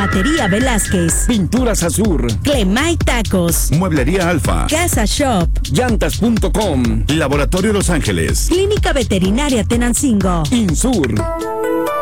Zapatería Velázquez, Pinturas Azur, Clemay Tacos, Mueblería Alfa, Casa Shop, Llantas.com, Laboratorio Los Ángeles, Clínica Veterinaria Tenancingo, Insur.